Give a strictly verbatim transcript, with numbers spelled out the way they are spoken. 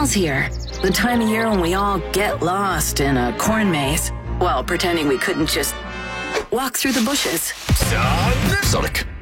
Fall's here. The time of year when we all get lost in a corn maze while pretending we couldn't just walk through the bushes. Sonic.